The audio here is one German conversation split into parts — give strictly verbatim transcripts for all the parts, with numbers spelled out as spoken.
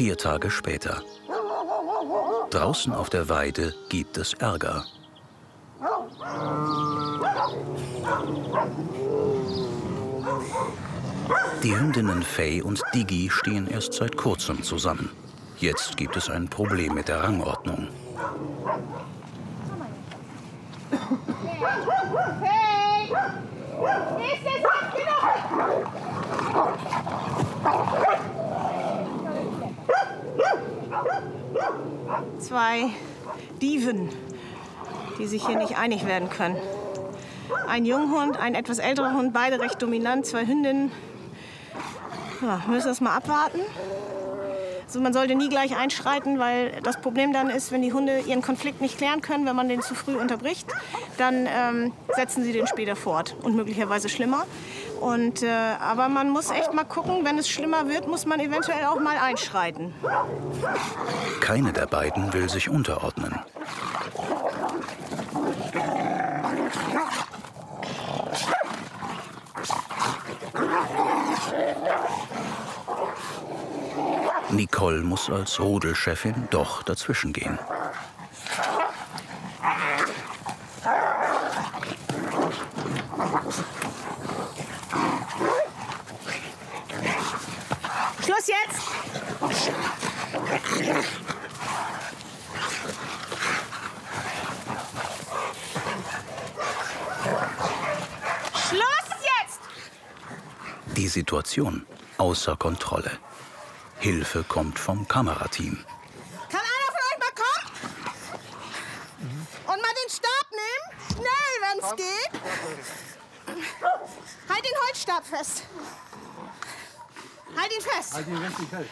Vier Tage später. Draußen auf der Weide gibt es Ärger. Die Hündinnen Fay und Diggi stehen erst seit kurzem zusammen. Jetzt gibt es ein Problem mit der Rangordnung. Hey! Ist es nicht genug? Zwei Dieven, die sich hier nicht einig werden können. Ein Junghund, ein etwas älterer Hund, beide recht dominant, zwei Hündinnen. Ja, müssen wir es mal abwarten. Also man sollte nie gleich einschreiten, weil das Problem dann ist, wenn die Hunde ihren Konflikt nicht klären können, wenn man den zu früh unterbricht, dann ähm, setzen sie den später fort und möglicherweise schlimmer. Und, äh, aber man muss echt mal gucken, wenn es schlimmer wird, muss man eventuell auch mal einschreiten. Keine der beiden will sich unterordnen. Nicole muss als Rudelchefin doch dazwischen gehen. Schluss jetzt! Schluss jetzt! Die Situation außer Kontrolle. Hilfe kommt vom Kamerateam. Kann einer von euch mal kommen? Und mal den Stab nehmen? Schnell, wenn es geht. Halt den Holzstab fest. Halt ihn fest. Halt ihn richtig fest.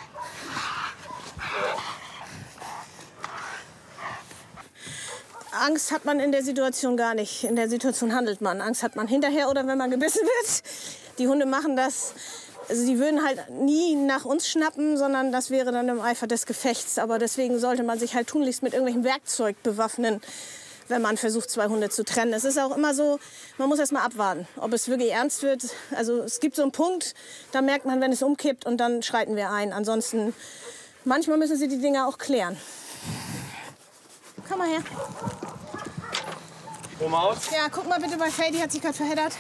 Angst hat man in der Situation gar nicht. In der Situation handelt man. Angst hat man hinterher oder wenn man gebissen wird. Die Hunde machen das. Also die würden halt nie nach uns schnappen, sondern das wäre dann im Eifer des Gefechts. Aber deswegen sollte man sich halt tunlichst mit irgendwelchem Werkzeug bewaffnen, wenn man versucht, zwei Hunde zu trennen. Es ist auch immer so, man muss erst mal abwarten, ob es wirklich ernst wird. Also es gibt so einen Punkt, da merkt man, wenn es umkippt und dann schreiten wir ein. Ansonsten, manchmal müssen sie die Dinger auch klären. Komm mal her. Komm aus. Ja, guck mal bitte bei Fay, die hat sich gerade verheddert.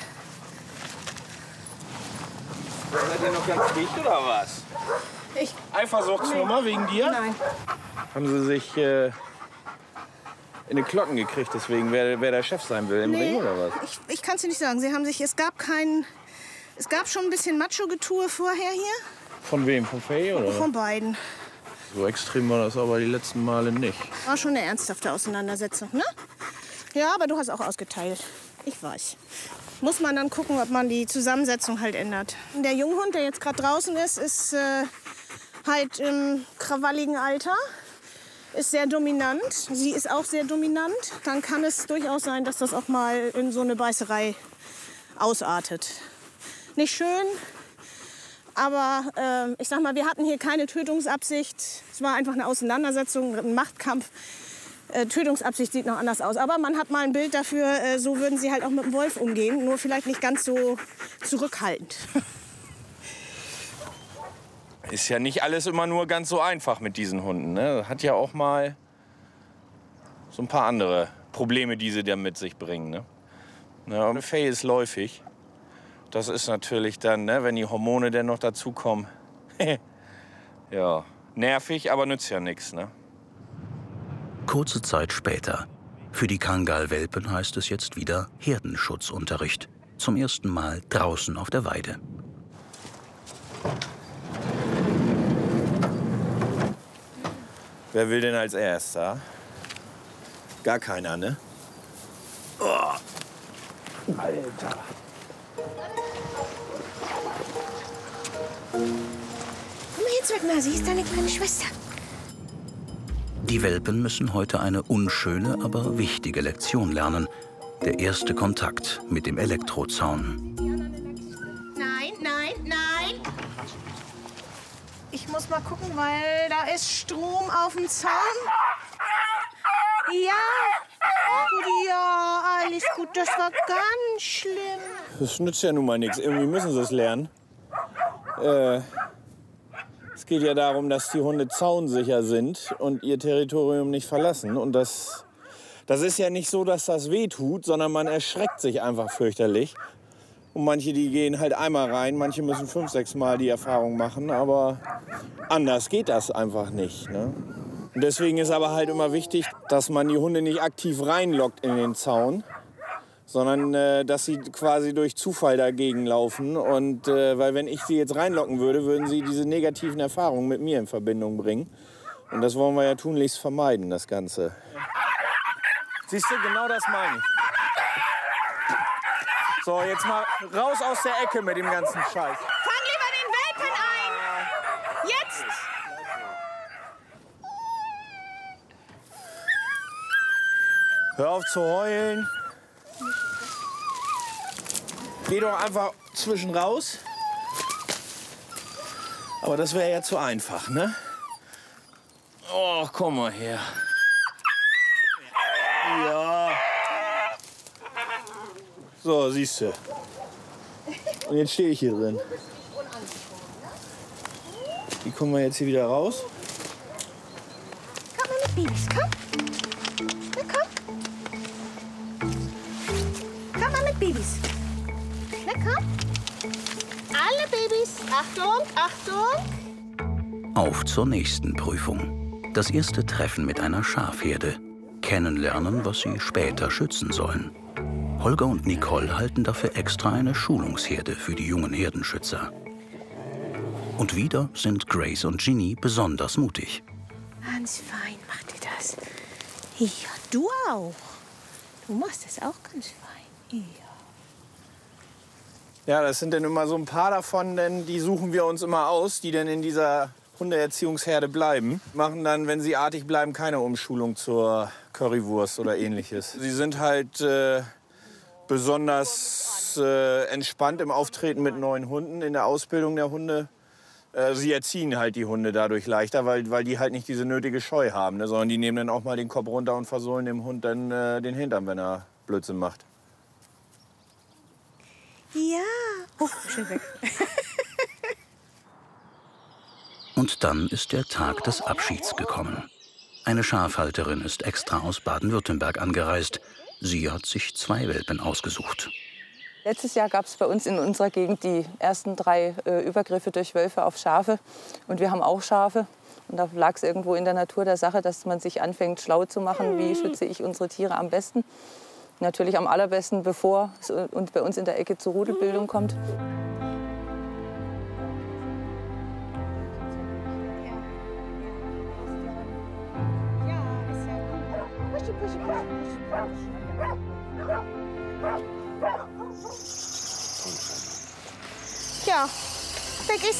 Seid ihr noch ganz dicht oder was? Ich. Eifersuchtsnummer nee. Wegen dir? Nein. Haben sie sich äh, in den Klocken gekriegt, deswegen, wer, wer der Chef sein will im Nee, Ring oder was? Ich, ich kann es dir nicht sagen. Sie haben sich, es gab kein, es gab schon ein bisschen Macho-Getue vorher hier. Von wem? Von Fay oder? Von beiden. So extrem war das aber die letzten Male nicht. War schon eine ernsthafte Auseinandersetzung, ne? Ja, aber du hast auch ausgeteilt. Ich weiß. Muss man dann gucken, ob man die Zusammensetzung halt ändert. Der Junghund, der jetzt gerade draußen ist, ist äh, halt im krawalligen Alter. Ist sehr dominant. Sie ist auch sehr dominant. Dann kann es durchaus sein, dass das auch mal in so eine Beißerei ausartet. Nicht schön, aber äh, ich sag mal, wir hatten hier keine Tötungsabsicht. Es war einfach eine Auseinandersetzung, ein Machtkampf. Äh, Tötungsabsicht sieht noch anders aus. Aber man hat mal ein Bild dafür, äh, so würden sie halt auch mit dem Wolf umgehen. Nur vielleicht nicht ganz so zurückhaltend. Ist ja nicht alles immer nur ganz so einfach mit diesen Hunden. Ne? Hat ja auch mal so ein paar andere Probleme, die sie da mit sich bringen. Ne? Ja, und Fay ist läufig. Das ist natürlich dann, ne, wenn die Hormone dann noch dazukommen. Ja, nervig, aber nützt ja nichts. Ne? Kurze Zeit später. Für die Kangal-Welpen heißt es jetzt wieder Herdenschutzunterricht. Zum ersten Mal draußen auf der Weide. Wer will denn als Erster? Gar keiner, ne? Oh. Alter. Komm mal hier zurück, na, sie ist deine kleine Schwester. Die Welpen müssen heute eine unschöne, aber wichtige Lektion lernen. Der erste Kontakt mit dem Elektrozaun. Nein, nein, nein. Ich muss mal gucken, weil da ist Strom auf dem Zaun. Ja, gut, ja, alles gut. Das war ganz schlimm. Das nützt ja nun mal nichts. Irgendwie müssen sie es lernen. Äh, Es geht ja darum, dass die Hunde zaunsicher sind und ihr Territorium nicht verlassen. Und das, das ist ja nicht so, dass das weh tut, sondern man erschreckt sich einfach fürchterlich. Und manche, die gehen halt einmal rein, manche müssen fünf, sechs Mal die Erfahrung machen. Aber anders geht das einfach nicht, ne? Und deswegen ist aber halt immer wichtig, dass man die Hunde nicht aktiv reinlockt in den Zaun, sondern äh, dass sie quasi durch Zufall dagegen laufen. Und äh, weil wenn ich sie jetzt reinlocken würde, würden sie diese negativen Erfahrungen mit mir in Verbindung bringen. Und das wollen wir ja tunlichst vermeiden, das Ganze. Siehst du, genau das meine ich. So, jetzt mal raus aus der Ecke mit dem ganzen Scheiß. Fang lieber den Welpen ein! Jetzt! Hör auf zu heulen. Geh doch einfach zwischen raus. Aber das wäre ja zu einfach, ne? Oh, komm mal her. Ja. So, siehst du. Und jetzt stehe ich hier drin. Wie kommen wir jetzt hier wieder raus? Komm mal mit Babys, komm. Na komm. Komm mal mit Babys. Na komm. Alle Babys. Achtung, Achtung. Auf zur nächsten Prüfung. Das erste Treffen mit einer Schafherde. Kennenlernen, was sie später schützen sollen. Holger und Nicole halten dafür extra eine Schulungsherde für die jungen Herdenschützer. Und wieder sind Grace und Ginny besonders mutig. Ganz fein macht ihr das. Ja, du auch. Du machst das auch ganz fein. Ja. Ja, das sind dann immer so ein paar davon, denn die suchen wir uns immer aus, die dann in dieser Hundeerziehungsherde bleiben. Machen dann, wenn sie artig bleiben, keine Umschulung zur Currywurst oder ähnliches. Sie sind halt äh, besonders äh, entspannt im Auftreten mit neuen Hunden, in der Ausbildung der Hunde. Äh, sie erziehen halt die Hunde dadurch leichter, weil, weil die halt nicht diese nötige Scheu haben, ne, sondern die nehmen dann auch mal den Kopf runter und versohlen dem Hund dann äh, den Hintern, wenn er Blödsinn macht. Ja. Oh, schön weg. Und dann ist der Tag des Abschieds gekommen. Eine Schafhalterin ist extra aus Baden-Württemberg angereist. Sie hat sich zwei Welpen ausgesucht. Letztes Jahr gab es bei uns in unserer Gegend die ersten drei äh, Übergriffe durch Wölfe auf Schafe. Und wir haben auch Schafe. Und da lag es irgendwo in der Natur der Sache, dass man sich anfängt, schlau zu machen, wie schütze ich unsere Tiere am besten. Natürlich am allerbesten, bevor es bei uns in der Ecke zur Rudelbildung kommt. Ja, weg ist